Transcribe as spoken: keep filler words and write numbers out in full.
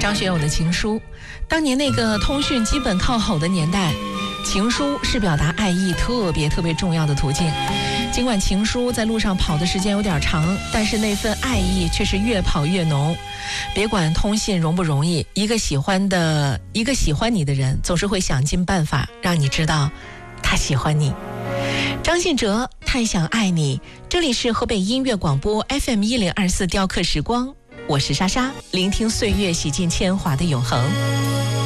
张学友的情书，当年那个通讯基本靠吼的年代，情书是表达爱意特别特别重要的途径。尽管情书在路上跑的时间有点长，但是那份爱意却是越跑越浓。别管通信容不容易，一个喜欢的一个喜欢你的人，总是会想尽办法让你知道他喜欢你。张信哲，太想爱你。这里是河北音乐广播 F M 一零二四雕刻时光，我是莎莎，聆听岁月洗尽铅华的永恒。